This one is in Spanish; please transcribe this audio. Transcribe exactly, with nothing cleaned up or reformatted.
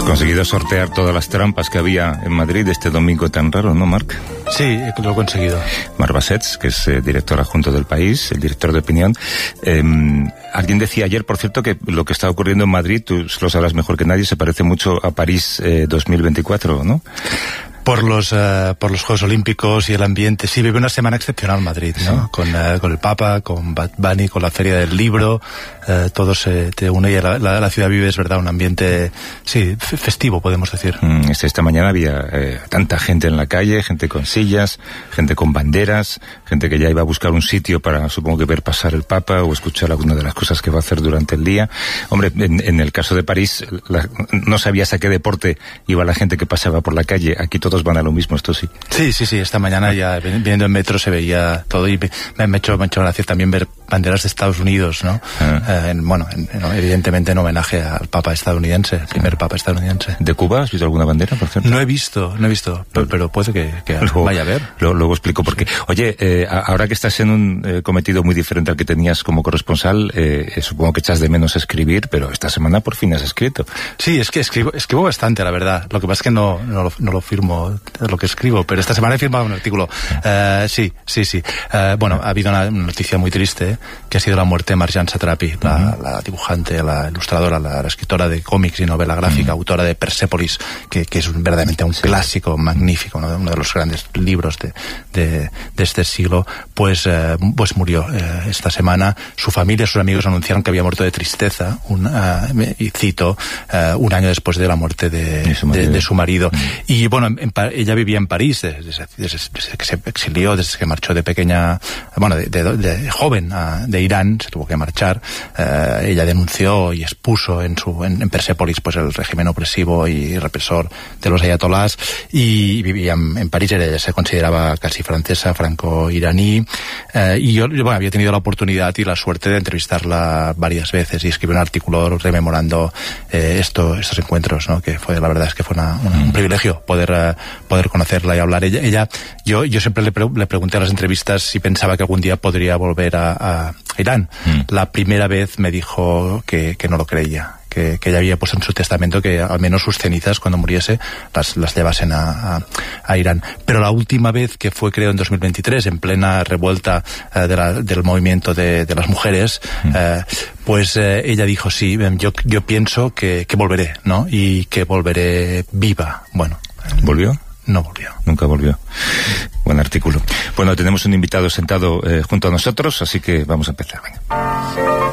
Conseguido sortear todas las trampas que había en Madrid este domingo tan raro, ¿no, Marc? Sí, lo he conseguido. Marc Bassets, que es eh, director adjunto del País, el director de opinión. Eh, alguien decía ayer, por cierto, que lo que está ocurriendo en Madrid, tú lo sabrás mejor que nadie, se parece mucho a París eh, dos mil veinticuatro, ¿no? Por los uh, por los Juegos Olímpicos y el ambiente. Sí, vive una semana excepcional Madrid, ¿no? Sí. Con, uh, con el Papa, con Bad Bunny, con la Feria del Libro, uh, todo se te une y la, la, la ciudad vive, es verdad, un ambiente, sí, festivo, podemos decir. Mm, esta mañana había eh, tanta gente en la calle, gente con sillas, gente con banderas, gente que ya iba a buscar un sitio para, supongo que ver pasar el Papa o escuchar alguna de las cosas que va a hacer durante el día. Hombre, en, en el caso de París, la, no sabías a qué deporte iba la gente que pasaba por la calle. Aquí todo van a lo mismo, esto sí. Sí, sí, sí, esta mañana ya viendo en metro se veía todo y me, me, ha, hecho, me ha hecho gracia también ver banderas de Estados Unidos, ¿no? Ah. Eh, en, bueno, en, en, evidentemente en homenaje al Papa estadounidense, el primer ah. Papa estadounidense. ¿De Cuba has visto alguna bandera, por cierto? No he visto, no he visto, pero, pero puede que, que luego, vaya a ver. Luego, luego explico por qué. Sí. Oye, eh, ahora que estás en un eh, cometido muy diferente al que tenías como corresponsal, eh, supongo que echas de menos escribir, pero esta semana por fin has escrito. Sí, es que escribo, escribo bastante, la verdad. Lo que pasa es que no, no, lo, no lo firmo lo que escribo, pero esta semana he firmado un artículo. Uh, sí, sí, sí. Uh, bueno, ha habido una noticia muy triste, que ha sido la muerte de Marjane Satrapi, la, uh-huh. la dibujante, la ilustradora, la, la escritora de cómics y novela gráfica, uh-huh. autora de Persépolis, que, que es un, verdaderamente un sí. clásico magnífico, ¿no? Uno de los grandes libros de, de, de este siglo, pues, uh, pues murió uh, esta semana. Su familia, sus amigos anunciaron que había muerto de tristeza, un, uh, y cito, uh, un año después de la muerte de, de, su, marido. de, de su marido. Uh-huh. Y bueno, en, en, ella vivía en París desde, desde, desde que se exilió, desde que marchó de pequeña, bueno, de, de, de joven a, de Irán, se tuvo que marchar. Uh, ella denunció y expuso en su en, en Persépolis pues el régimen opresivo y represor de los ayatolás, y vivía en, en París. Ella se consideraba casi francesa, franco-iraní, uh, y yo, yo bueno, había tenido la oportunidad y la suerte de entrevistarla varias veces y escribir un artículo rememorando eh, esto, estos encuentros, ¿no? Que fue, la verdad es que fue una, una, un privilegio poder uh, poder conocerla y hablar. Ella, ella yo, yo siempre le, pre le pregunté a las entrevistas si pensaba que algún día podría volver a, a Irán. Mm. La primera vez me dijo que, que no lo creía. Que, que ella había puesto en su testamento que al menos sus cenizas, cuando muriese, las, las llevasen a, a, a Irán. Pero la última vez, que fue creo en dos mil veintitrés, en plena revuelta uh, de la, del movimiento de, de las mujeres, mm. uh, pues uh, ella dijo, sí, yo, yo pienso que, que volveré, ¿no? Y que volveré viva. Bueno. ¿Volvió? No volvió. Nunca volvió. Buen artículo. Bueno, tenemos un invitado sentado eh, junto a nosotros, así que vamos a empezar. Venga.